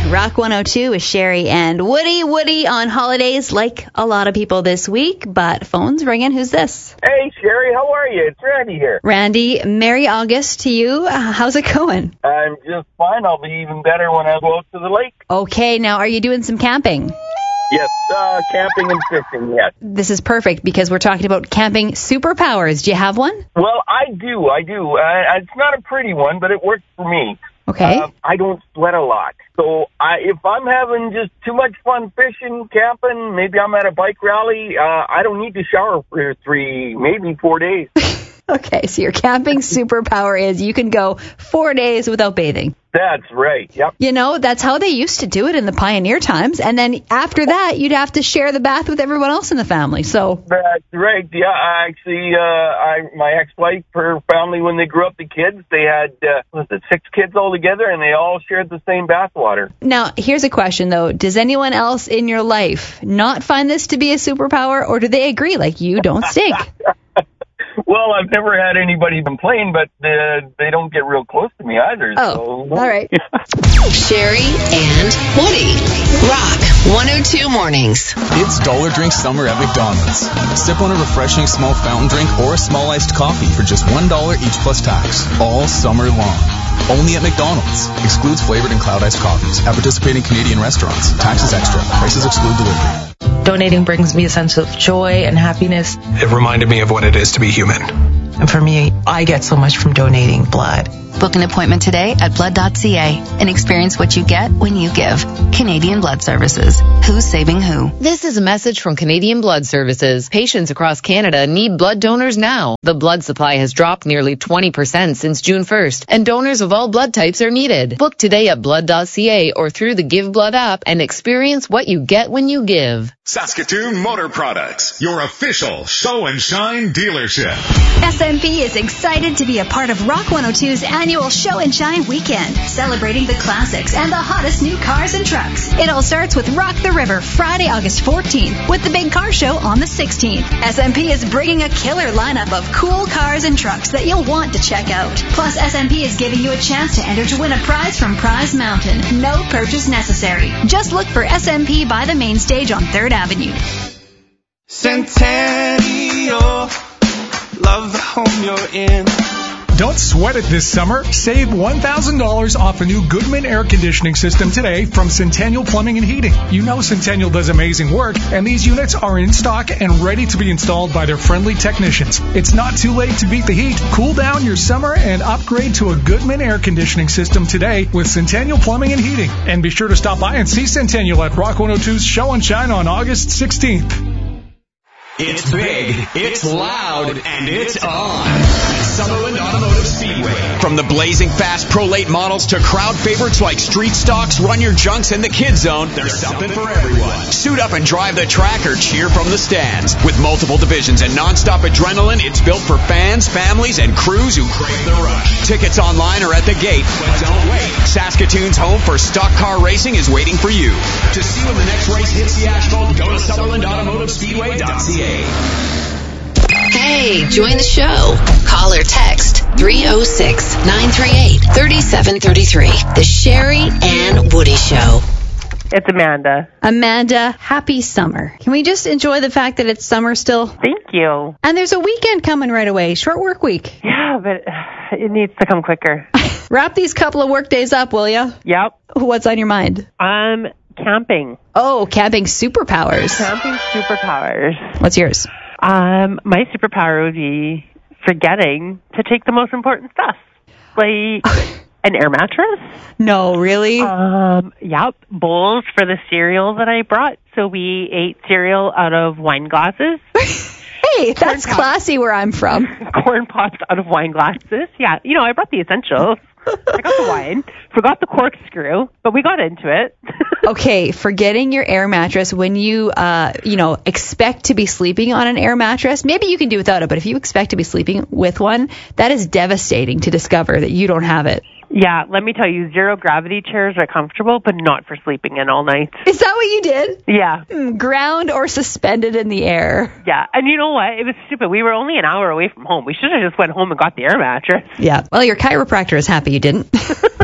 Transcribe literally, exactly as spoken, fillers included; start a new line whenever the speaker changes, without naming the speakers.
Rock one oh two with Sherry and Woody. Woody on holidays like a lot of people this week, but phone's ringing. Who's this?
Hey, Sherry, how are you? It's Randy here.
Randy, Merry August to you. Uh, how's it going?
I'm just fine. I'll be even better when I go out to the lake.
Okay, now are you doing some camping?
Yes, uh, camping and fishing, yes.
This is perfect because we're talking about camping superpowers. Do you have one?
Well, I do, I do. Uh, it's not a pretty one, but it works for me.
Okay.
Uh, I don't sweat a lot. So I, if I'm having just too much fun fishing, camping, maybe I'm at a bike rally, uh, I don't need to shower for three, maybe four days.
Okay, so your camping superpower is you can go four days without bathing.
That's right, yep.
You know, that's how they used to do it in the pioneer times. And then after that, you'd have to share the bath with everyone else in the family. So
That's right, yeah. I Actually, uh, I, my ex-wife, her family, when they grew up, the kids, they had, uh, what was it, six kids all together, and they all shared the same bathwater.
Now, here's a question, though. Does anyone else in your life not find this to be a superpower, or do they agree, like, you don't stink?
Well, I've never had anybody complain, but uh, they don't get real close to me either.
Oh,
so.
all right.
Sherry and Woody. Rock one oh two Mornings.
It's Dollar Drink Summer at McDonald's. Sip on a refreshing small fountain drink or a small iced coffee for just one dollar each plus tax. All summer long. Only at McDonald's. Excludes flavored and cloud iced coffees. At participating Canadian restaurants. Taxes extra. Prices exclude delivery.
Donating brings me a sense of joy and happiness.
It reminded me of what it is to be human.
And for me, I get so much from donating blood.
Book an appointment today at blood dot c a and experience what you get when you give. Canadian Blood Services. Who's saving who?
This is a message from Canadian Blood Services. Patients across Canada need blood donors now. The blood supply has dropped nearly twenty percent since June first, and donors of all blood types are needed. Book today at blood dot c a or through the Give Blood app and experience what you get when you give.
Saskatoon Motor Products, your official show and shine dealership.
S M P is excited to be a part of Rock one oh two's annual Show and Shine weekend, celebrating the classics and the hottest new cars and trucks. It all starts with Rock the River Friday, August fourteenth, with the big car show on the sixteenth. S M P is bringing a killer lineup of cool cars and trucks that you'll want to check out. Plus, S M P is giving you a chance to enter to win a prize from Prize Mountain. No purchase necessary. Just look for S M P by the main stage on third Avenue.
Centennial, love the home you're in.
Don't sweat it this summer. Save one thousand dollars off a new Goodman air conditioning system today from Centennial Plumbing and Heating. You know Centennial does amazing work, and these units are in stock and ready to be installed by their friendly technicians. It's not too late to beat the heat. Cool down your summer and upgrade to a Goodman air conditioning system today with Centennial Plumbing and Heating. And be sure to stop by and see Centennial at Rock one oh two's Show and Shine on August sixteenth.
It's big, it's loud, and it's on. Sutherland Automotive Speedway.
From the blazing fast Pro Late models to crowd favorites like Street Stocks, Run Your Junks, and the Kid Zone,
there's something for everyone.
Suit up and drive the track or cheer from the stands. With multiple divisions and nonstop adrenaline, it's built for fans, families, and crews who crave the rush. Tickets online or at the gate.
But don't wait.
Saskatoon's home for stock car racing is waiting for you.
To see when the next race hits the asphalt, go to Sutherland Automotive Speedway dot c a.
Hey, join the show. Call or text three oh six, nine three eight, three seven three three. The Sherry and Woody Show.
It's Amanda.
Amanda, happy summer. Can we just enjoy the fact that it's summer still?
Thank you.
And there's a weekend coming right away. Short work week.
Yeah, but it needs to come quicker.
Wrap these couple of work days up, will ya?
Yep.
What's on your mind?
Um, camping.
Oh, camping superpowers.
Camping superpowers.
What's yours?
Um, my superpower would be forgetting to take the most important stuff, like an air mattress.
No, really?
Um, yep, bowls for the cereal that I brought. So we ate cereal out of wine glasses.
Hey, that's classy where I'm from.
Corn pops out of wine glasses. Yeah, you know, I brought the essentials. I got the wine, forgot the corkscrew, but we got into it.
Okay, forgetting your air mattress when you, uh, you know, expect to be sleeping on an air mattress. Maybe you can do without it, but if you expect to be sleeping with one, that is devastating to discover that you don't have it.
Yeah, let me tell you, zero gravity chairs are comfortable, but not for sleeping in all night.
Is that what you did?
Yeah.
Mm, ground or suspended in the air.
Yeah, and you know what? It was stupid. We were only an hour away from home. We should have just went home and got the air mattress.
Yeah. Well, your chiropractor is happy you didn't.